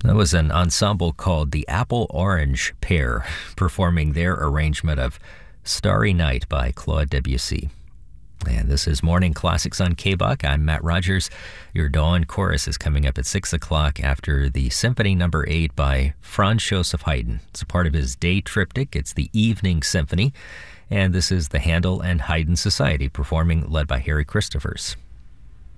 That was an ensemble called the Apple Orange Pair performing their arrangement of Starry Night by Claude Debussy. And this is Morning Classics on KBUK. I'm Matt Rogers. Your Dawn Chorus is coming up at 6 o'clock after the Symphony No. 8 by Franz Joseph Haydn. It's a part of his day triptych. It's the Evening Symphony. And this is the Handel and Haydn Society performing, led by Harry Christophers.